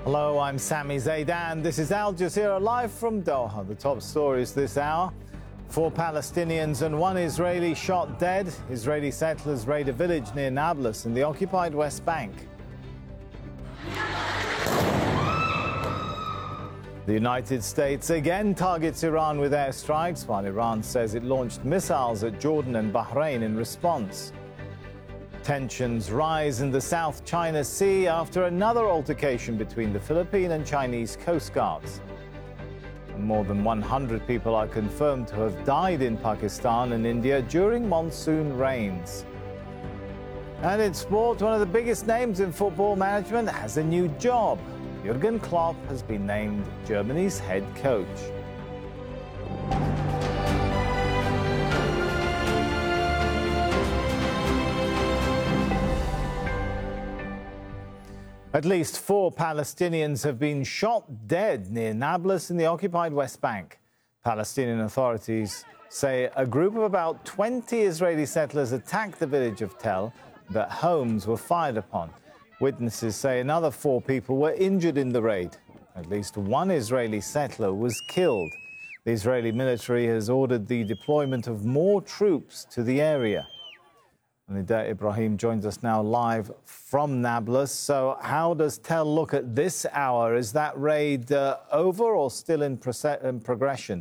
Hello, I'm Sami Zaidan. This is Al Jazeera live from Doha. The top stories this hour. 4 Palestinians and 1 Israeli shot dead. Israeli settlers raid a village near Nablus in the occupied West Bank. The United States again targets Iran with airstrikes, while Iran says it launched missiles at Jordan and Bahrain in response. Tensions rise in the South China Sea after another altercation between the Philippine and Chinese coast guards. And more than 100 people are confirmed to have died in Pakistan and India during monsoon rains. And in sport, one of the biggest names in football management has a new job. Jurgen Klopp has been named Germany's head coach. At least 4 Palestinians have been shot dead near Nablus in the occupied West Bank. Palestinian authorities say a group of about 20 Israeli settlers attacked the village of Tel, but homes were fired upon. Witnesses say another 4 people were injured in the raid. At least 1 Israeli settler was killed. The Israeli military has ordered the deployment of more troops to the area. Nida Ibrahim joins us now live from Nablus. So how does Tel look at this hour? Is that raid over or still in progression?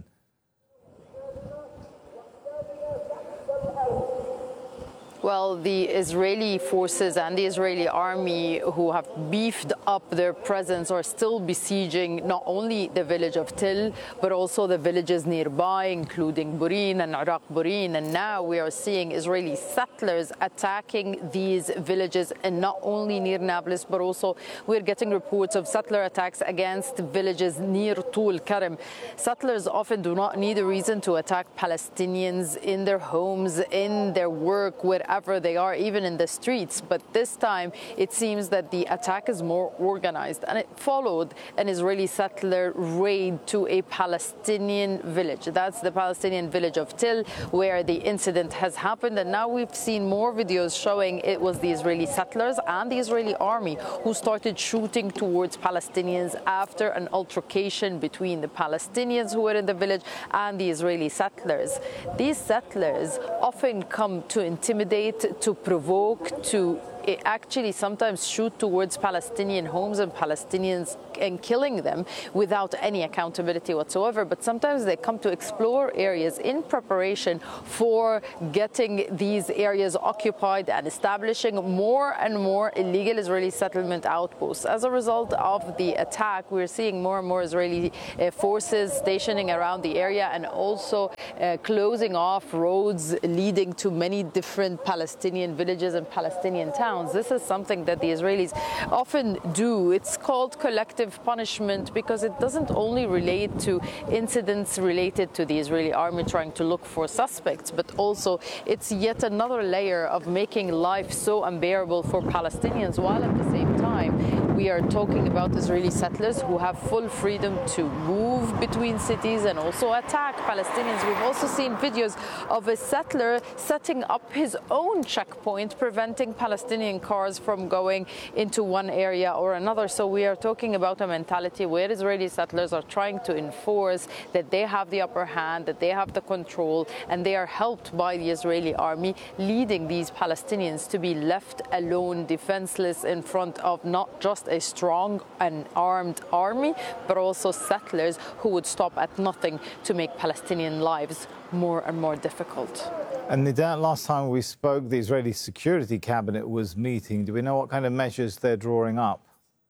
Well, the Israeli forces and the Israeli army, who have beefed up their presence, are still besieging not only the village of Til, but also the villages nearby, including Burin and Iraq Burin. And now we are seeing Israeli settlers attacking these villages, and not only near Nablus, but also we're getting reports of settler attacks against villages near Tul Karim. Settlers often do not need a reason to attack Palestinians in their homes, in their work, wherever they are, even in the streets. But this time it seems that the attack is more organized, and it followed an Israeli settler raid to a Palestinian village. That's the Palestinian village of Til, where the incident has happened. And now we've seen more videos showing it was the Israeli settlers and the Israeli army who started shooting towards Palestinians after an altercation between the Palestinians who were in the village and the Israeli settlers. These settlers often come to intimidate, to provoke, to actually sometimes shoot towards Palestinian homes and Palestinians and killing them without any accountability whatsoever. But sometimes they come to explore areas in preparation for getting these areas occupied and establishing more and more illegal Israeli settlement outposts. As a result of the attack, we're seeing more and more Israeli forces stationing around the area, and also closing off roads leading to many different Palestinian villages and Palestinian towns. This is something that the Israelis often do. It's called collective punishment because it doesn't only relate to incidents related to the Israeli army trying to look for suspects, but also it's yet another layer of making life so unbearable for Palestinians, while at the same time we are talking about Israeli settlers who have full freedom to move between cities and also attack Palestinians. We've also seen videos of a settler setting up his own checkpoint, preventing Palestinian cars from going into one area or another. So we are talking about a mentality where Israeli settlers are trying to enforce that they have the upper hand, that they have the control, and they are helped by the Israeli army, leading these Palestinians to be left alone, defenseless, in front of not just a strong and armed army, but also settlers who would stop at nothing to make Palestinian lives more and more difficult. And Nida, last time we spoke, the Israeli Security Cabinet was meeting. Do we know what kind of measures they're drawing up?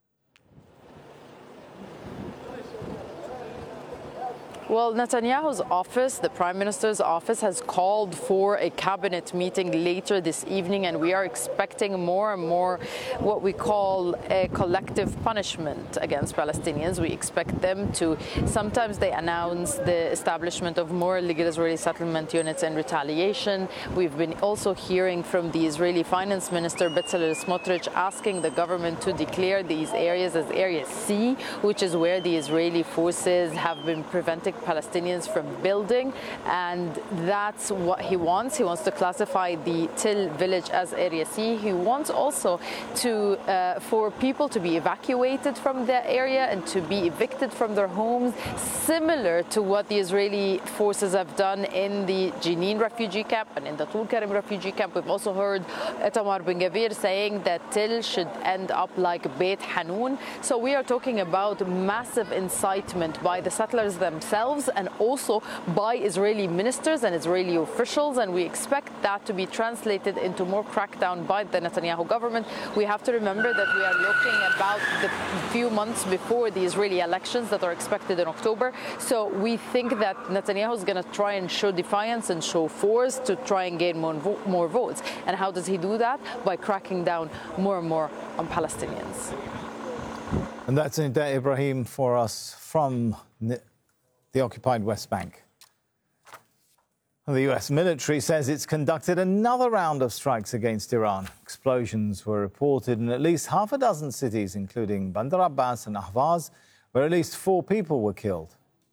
Well, Netanyahu's office, the Prime Minister's office, has called for a cabinet meeting later this evening, and we are expecting more and more what we call a collective punishment against Palestinians. We expect them to, sometimes they announce the establishment of more illegal Israeli settlement units in retaliation. We've been also hearing from the Israeli Finance Minister, Bezalel Smotrich, asking the government to declare these areas as Area C, which is where the Israeli forces have been preventing Palestinians from building, and that's what he wants. He wants to classify the Til village as Area C. He wants also to for people to be evacuated from the area and to be evicted from their homes, similar to what the Israeli forces have done in the Jenin refugee camp and in the Tul Karim refugee camp. We've also heard Itamar Ben Gvir saying that Til should end up like Beit Hanun. So we are talking about massive incitement by the settlers themselves and also by Israeli ministers and Israeli officials, and we expect that to be translated into more crackdown by the Netanyahu government. We have to remember that we are looking about the few months before the Israeli elections that are expected in October. So we think that Netanyahu is going to try and show defiance and show force to try and gain more votes. And how does he do that? By cracking down more and more on Palestinians. And that's Nida Ibrahim for us from the occupied West Bank. The U.S. military says it's conducted another round of strikes against Iran. Explosions were reported in at least half a dozen cities, including Bandar Abbas and Ahvaz, where at least 4 people were killed.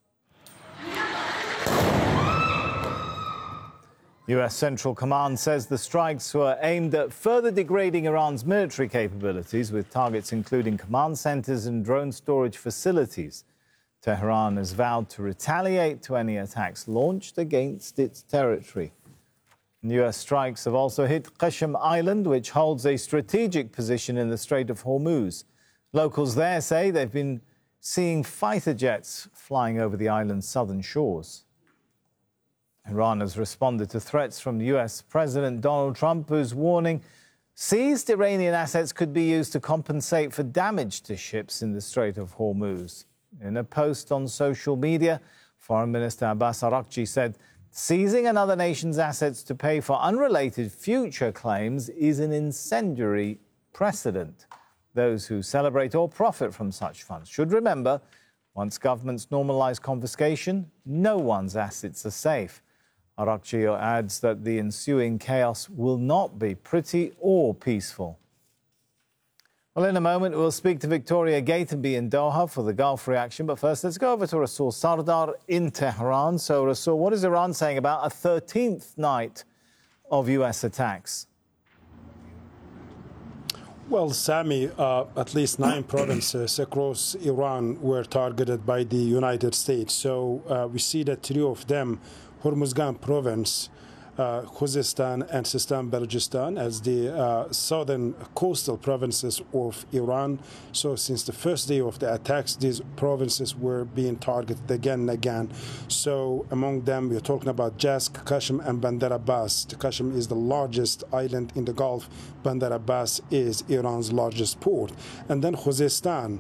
U.S. Central Command says the strikes were aimed at further degrading Iran's military capabilities, with targets including command centers and drone storage facilities. Tehran has vowed to retaliate to any attacks launched against its territory. U.S. strikes have also hit Qashm Island, which holds a strategic position in the Strait of Hormuz. Locals there say they've been seeing fighter jets flying over the island's southern shores. Iran has responded to threats from U.S. President Donald Trump, who's warning seized Iranian assets could be used to compensate for damage to ships in the Strait of Hormuz. In a post on social media, Foreign Minister Abbas Araghchi said seizing another nation's assets to pay for unrelated future claims is an incendiary precedent. Those who celebrate or profit from such funds should remember, once governments normalize confiscation, no one's assets are safe. Araghchi adds that the ensuing chaos will not be pretty or peaceful. Well, in a moment, we'll speak to Victoria Gatenby in Doha for the Gulf reaction. But first, let's go over to Rasul Sardar in Tehran. So, Rasul, what is Iran saying about a 13th night of U.S. attacks? Well, Sami, at least 9 provinces across Iran were targeted by the United States. So we see that 3 of them, Hormuzgan province, Khuzestan and Sistan Balochistan, as the southern coastal provinces of Iran. So since the first day of the attacks, these provinces were being targeted again and again. So among them, we're talking about Jask, Qashm, and Bandar Abbas. The Qashm is the largest island in the Gulf. Bandar Abbas is Iran's largest port. And then Khuzestan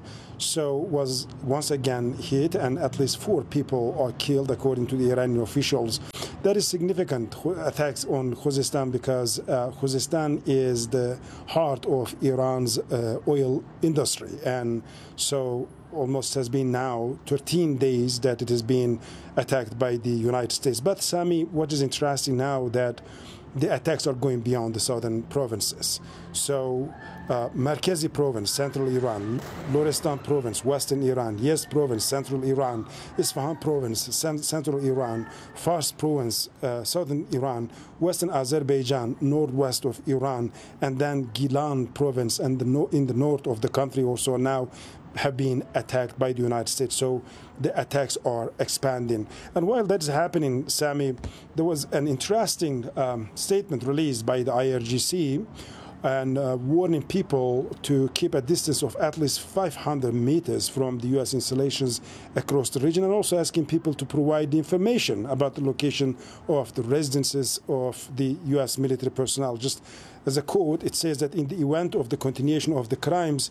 was once again hit, and at least 4 people are killed, according to the Iranian officials. That is significant attacks on Khuzestan because Khuzestan is the heart of Iran's oil industry. And so almost has been now 13 days that it has been attacked by the United States. But Sami, what is interesting now that the attacks are going beyond the southern provinces. So Markazi province, central Iran, Lorestan province, western Iran, Yezd province, central Iran, Isfahan province, central Iran, Fars province, southern Iran, western Azerbaijan, northwest of Iran, and then Gilan province and in the north of the country also now have been attacked by the United States. So the attacks are expanding. And while that's happening, Sami, there was an interesting statement released by the IRGC and warning people to keep a distance of at least 500 meters from the U.S. installations across the region, and also asking people to provide the information about the location of the residences of the U.S. military personnel. Just as a quote, it says that in the event of the continuation of the crimes,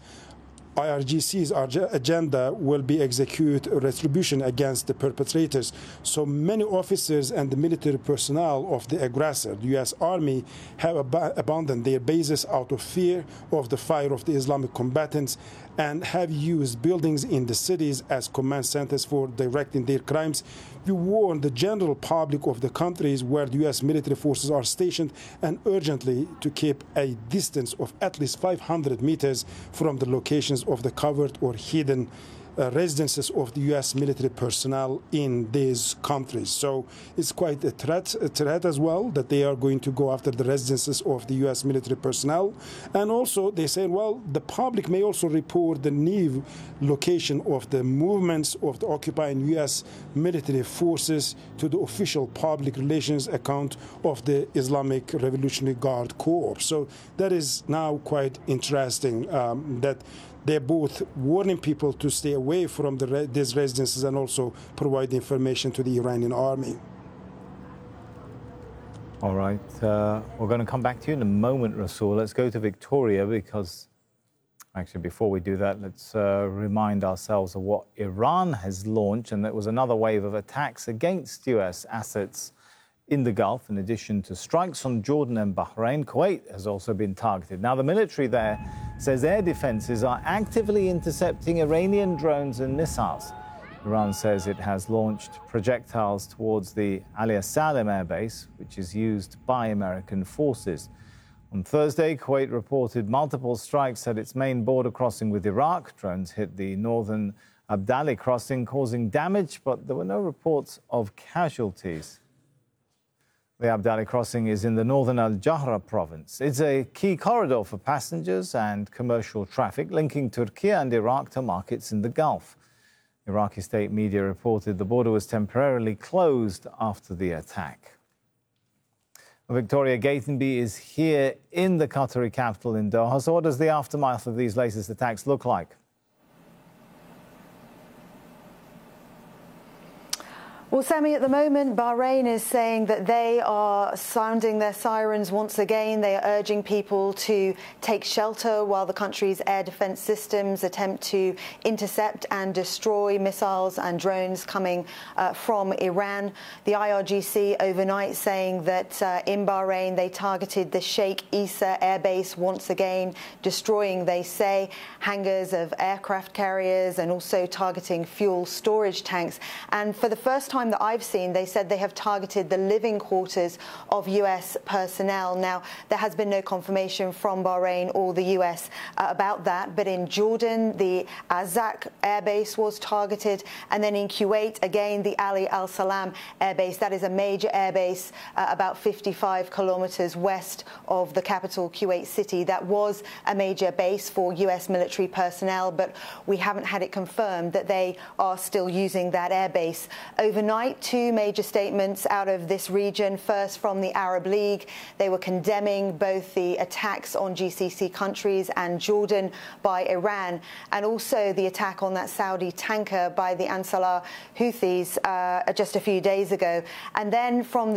IRGC's agenda will be execute retribution against the perpetrators. So many officers and the military personnel of the aggressor, the U.S. Army, have abandoned their bases out of fear of the fire of the Islamic combatants and have used buildings in the cities as command centers for directing their crimes. We warn the general public of the countries where the U.S. military forces are stationed and urgently to keep a distance of at least 500 meters from the locations of the covert or hidden residences of the U.S. military personnel in these countries. So it's quite a threat as well that they are going to go after the residences of the U.S. military personnel. And also they say, well, the public may also report the new location of the movements of the occupying U.S. military forces to the official public relations account of the Islamic Revolutionary Guard Corps. So that is now quite interesting that they're both warning people to stay away from these residences and also provide information to the Iranian army. All right. We're going to come back to you in a moment, Rasool. Let's go to Victoria because, actually, before we do that, let's remind ourselves of what Iran has launched. And that was another wave of attacks against U.S. assets in the Gulf. In addition to strikes on Jordan and Bahrain, Kuwait has also been targeted. Now, the military there says air defenses are actively intercepting Iranian drones and missiles. Iran says it has launched projectiles towards the Ali Salim air base, which is used by American forces. On Thursday, Kuwait reported multiple strikes at its main border crossing with Iraq. Drones hit the northern Abdali crossing, causing damage, but there were no reports of casualties. The Abdali crossing is in the northern Al-Jahra province. It's a key corridor for passengers and commercial traffic, linking Turkey and Iraq to markets in the Gulf. Iraqi state media reported the border was temporarily closed after the attack. Victoria Gatenby is here in the Qatari capital in Doha. So what does the aftermath of these latest attacks look like? Well, Sami, at the moment, Bahrain is saying that they are sounding their sirens once again. They are urging people to take shelter while the country's air defense systems attempt to intercept and destroy missiles and drones coming from Iran. The IRGC overnight saying that in Bahrain they targeted the Sheikh Issa air base once again, destroying, they say, hangars of aircraft carriers and also targeting fuel storage tanks. And for the first time that I've seen, they said they have targeted the living quarters of U.S. personnel. Now, there has been no confirmation from Bahrain or the U.S. About that, but in Jordan, the Azak air base was targeted, and then in Kuwait, again, the Ali Al Salam air base. That is a major air base about 55 kilometers west of the capital, Kuwait City. That was a major base for U.S. military personnel, but we haven't had it confirmed that they are still using that air base. Overnight, two major statements out of this region. First, from the Arab League. They were condemning both the attacks on GCC countries and Jordan by Iran, and also the attack on that Saudi tanker by the Ansar Houthis just a few days ago. And then from the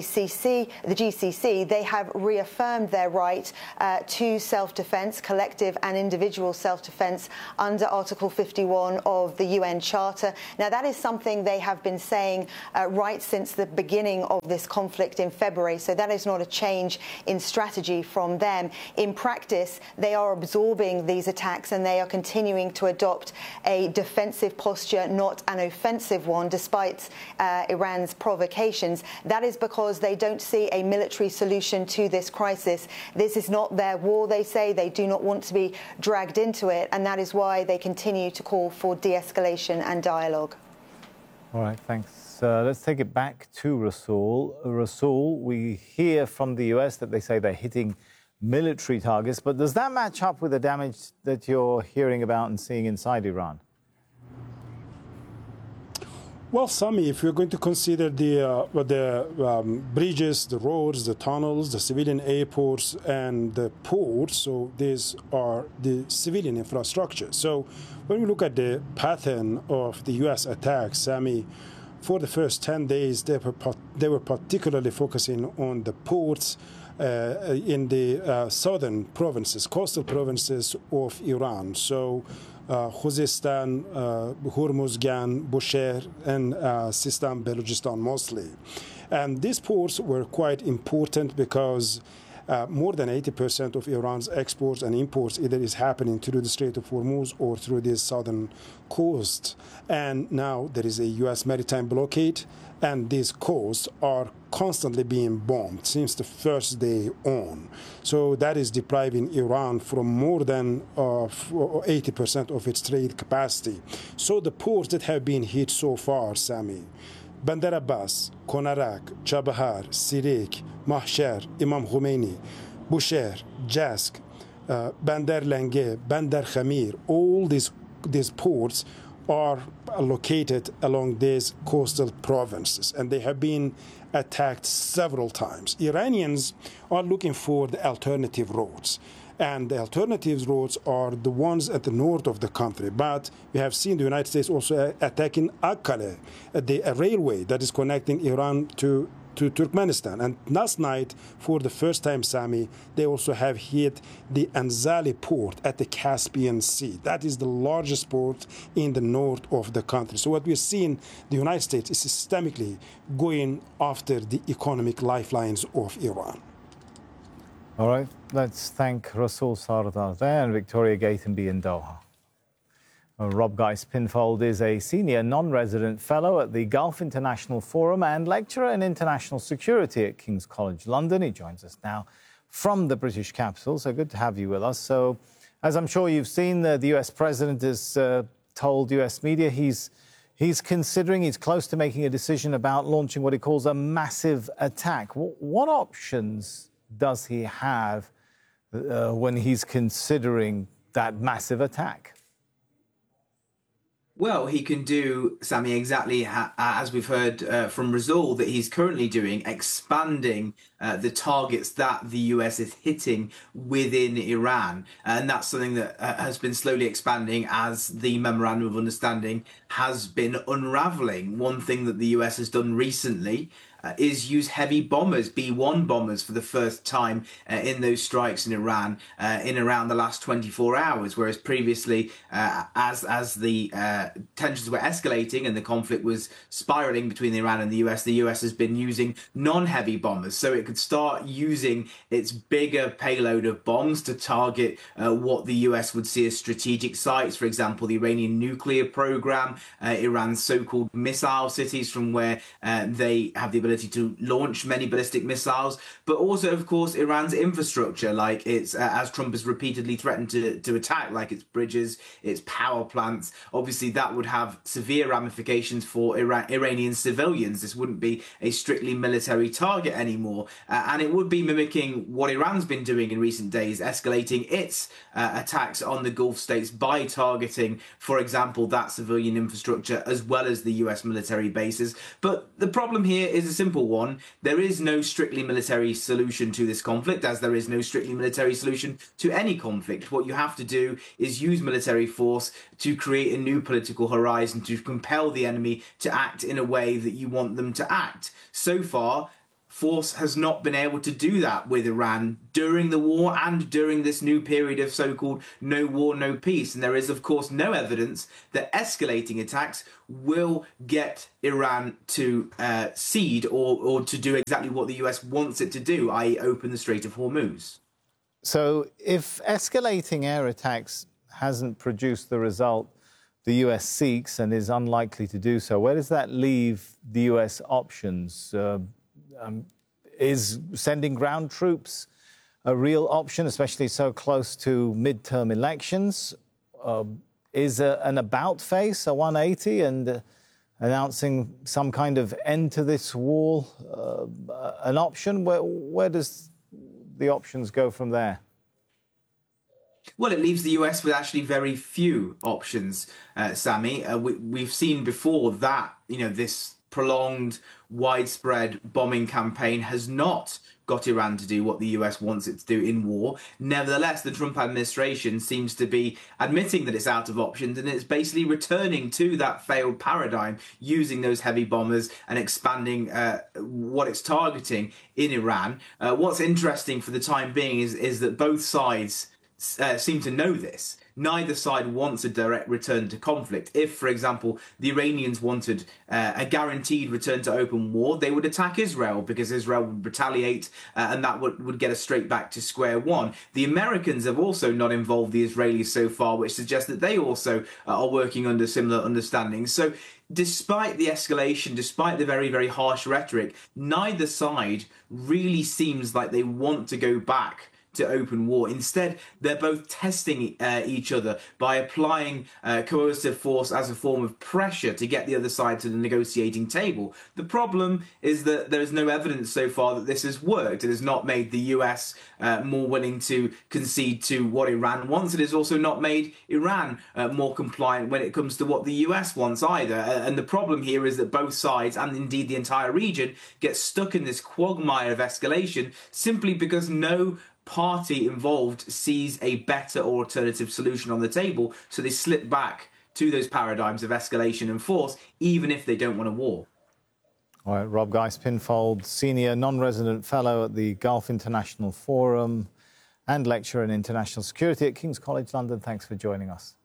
GCC, they have reaffirmed their right to self-defense, collective and individual self-defense under Article 51 of the UN Charter. Now, that is something they have been saying right since the beginning of this conflict in February. So that is not a change in strategy from them. In practice, they are absorbing these attacks and they are continuing to adopt a defensive posture, not an offensive one, despite Iran's provocations. That is because they don't see a military solution to this crisis. This is not their war, they say. They do not want to be dragged into it, and that is why they continue to call for de-escalation and dialogue. All right, thanks. Let's take it back to Rasool. Rasool, we hear from the US that they say they're hitting military targets, but does that match up with the damage that you're hearing about and seeing inside Iran? Well, Sami, if you're going to consider the bridges, the roads, the tunnels, the civilian airports, and the ports, so these are the civilian infrastructure. So when we look at the pattern of the U.S. attacks, Sami, for the first 10 days, they were particularly focusing on the ports in the southern provinces, coastal provinces of Iran. So Khuzestan, Hormuzgan, Bushehr, and Sistan, Balochistan mostly. And these ports were quite important because more than 80% of Iran's exports and imports either is happening through the Strait of Hormuz or through the southern coast. And now there is a U.S. maritime blockade, and these coasts are constantly being bombed since the first day on. So that is depriving Iran from more than 80% of its trade capacity. So the ports that have been hit so far, Sami, Bandar Abbas, Konarak, Chabahar, Sirik, Mahsher, Imam Khomeini, Bushehr, Jask, Bandar Lange, Bandar Khamir, all these ports are located along these coastal provinces, and they have been attacked several times. Iranians are looking for the alternative roads, and the alternative roads are the ones at the north of the country. But we have seen the United States also attacking Akkale, the railway that is connecting Iran to Turkmenistan. And last night, for the first time, Sami, they also have hit the Anzali port at the Caspian Sea. That is the largest port in the north of the country. So what we're seeing, the United States is systemically going after the economic lifelines of Iran. All right, let's thank Rasul Sardar there and Victoria Gatenby in Doha. Rob Geist-Pinfold is a senior non-resident fellow at the Gulf International Forum and lecturer in international security at King's College London. He joins us now from the British capital, so good to have you with us. So, as I'm sure you've seen, the US president has told US media he's considering, he's close to making a decision about launching what he calls a massive attack. What options does he have when he's considering that massive attack? Well, he can do, Sami, exactly as we've heard from Rasul that he's currently doing, expanding the targets that the US is hitting within Iran. And that's something that has been slowly expanding as the Memorandum of Understanding has been unraveling. One thing that the US has done recently is use heavy bombers, B-1 bombers, for the first time in those strikes in Iran in around the last 24 hours, whereas previously, as the tensions were escalating and the conflict was spiraling between Iran and the US has been using non-heavy bombers, so it could start using its bigger payload of bombs to target what the US would see as strategic sites, for example, the Iranian nuclear program, Iran's so-called missile cities from where they have the ability to launch many ballistic missiles, but also, of course, Iran's infrastructure, like its, as Trump has repeatedly threatened to attack, like its bridges, its power plants. Obviously, that would have severe ramifications for Iranian civilians. This wouldn't be a strictly military target anymore, and it would be mimicking what Iran's been doing in recent days, escalating its attacks on the Gulf states by targeting, for example, that civilian infrastructure as well as the US military bases. But the problem here is a simple one. There is no strictly military solution to this conflict, as there is no strictly military solution to any conflict. What you have to do is use military force to create a new political horizon, to compel the enemy to act in a way that you want them to act. So far, force has not been able to do that with Iran during the war and during this new period of so-called no war, no peace. And there is, of course, no evidence that escalating attacks will get Iran to cede or to do exactly what the US wants it to do, i.e. open the Strait of Hormuz. So if escalating air attacks hasn't produced the result the US seeks and is unlikely to do so, where does that leave the US options? Is sending ground troops a real option, especially so close to midterm elections? Is an about face, a 180, and announcing some kind of end to this war an option? Where does the options go from there? Well, it leaves the US with actually very few options, Sami. We've seen before that, this prolonged, widespread bombing campaign has not got Iran to do what the US wants it to do in war. Nevertheless, the Trump administration seems to be admitting that it's out of options, and it's basically returning to that failed paradigm, using those heavy bombers and expanding what it's targeting in Iran. What's interesting for the time being is that both sides seem to know this. Neither side wants a direct return to conflict. If, for example, the Iranians wanted a guaranteed return to open war, they would attack Israel because Israel would retaliate and that would get us straight back to square one. The Americans have also not involved the Israelis so far, which suggests that they also are working under similar understandings. So despite the escalation, despite the very, very harsh rhetoric, neither side really seems like they want to go back to open war. Instead, they're both testing each other by applying coercive force as a form of pressure to get the other side to the negotiating table. The problem is that there is no evidence so far that this has worked. It has not made the US more willing to concede to what Iran wants. It has also not made Iran more compliant when it comes to what the US wants either. And the problem here is that both sides, and indeed the entire region, get stuck in this quagmire of escalation simply because no party involved sees a better or alternative solution on the table, so they slip back to those paradigms of escalation and force, even if they don't want a war. All right, Rob Geist-Pinfold, Senior Non-Resident Fellow at the Gulf International Forum and Lecturer in International Security at King's College London. Thanks for joining us.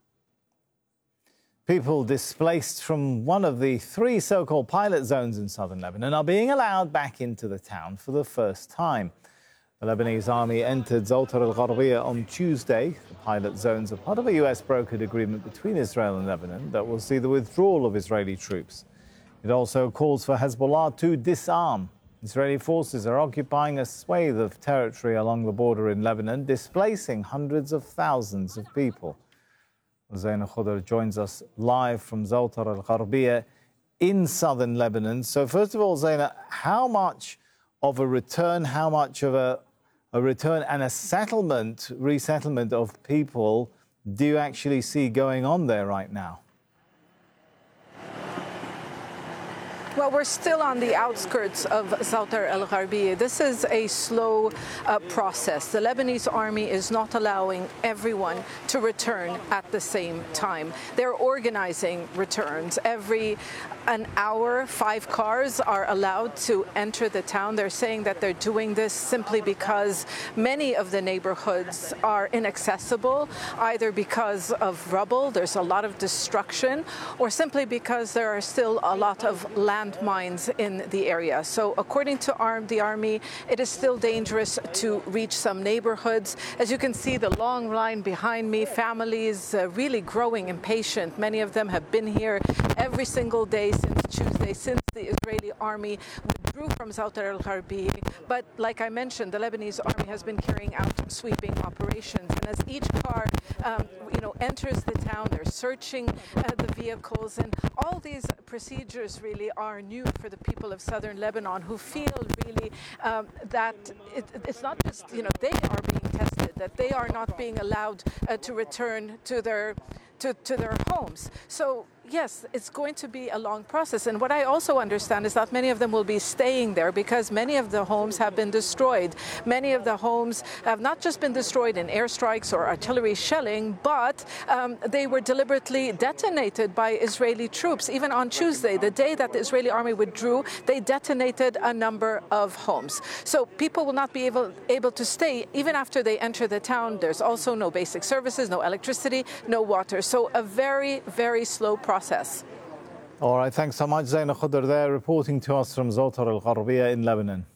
People displaced from one of the 3 so-called pilot zones in southern Lebanon are being allowed back into the town for the first time. The Lebanese army entered Za'atar al-Gharbiyya on Tuesday. The pilot zones are part of a US brokered agreement between Israel and Lebanon that will see the withdrawal of Israeli troops. It also calls for Hezbollah to disarm. Israeli forces are occupying a swathe of territory along the border in Lebanon, displacing hundreds of thousands of people. Zaina Khudr joins us live from Za'atar al-Gharbiyya in southern Lebanon. So first of all, Zaina, how much of a return, how much of a return and a resettlement of people do you actually see going on there right now? Well, we're still on the outskirts of Za'atar al-Gharbiyya. This is a slow process. The Lebanese army is not allowing everyone to return at the same time. They're organizing returns. Every an hour, 5 cars are allowed to enter the town. They're saying that they're doing this simply because many of the neighborhoods are inaccessible, either because of rubble, there's a lot of destruction, or simply because there are still a lot of landmines in the area. So according to the army, it is still dangerous to reach some neighborhoods. As you can see, the long line behind me, families really growing impatient. Many of them have been here every single day since Tuesday, since the Israeli army withdrew from Za'atar al-Gharbiyya. But like I mentioned, the Lebanese army has been carrying out sweeping operations. And as each car, enters the town, they're searching the vehicles. And all these procedures really are new for the people of southern Lebanon, who feel really that it's not just, they are being tested, that they are not being allowed to return to their homes. So yes, it's going to be a long process. And what I also understand is that many of them will be staying there because many of the homes have been destroyed. Many of the homes have not just been destroyed in airstrikes or artillery shelling, but they were deliberately detonated by Israeli troops. Even on Tuesday, the day that the Israeli army withdrew, they detonated a number of homes. So people will not be able to stay even after they enter the town. There's also no basic services, no electricity, no water. So a very, very slow process. All right, thanks so much, Zaina Khudr there, reporting to us from Za'atar al-Gharbiyya in Lebanon.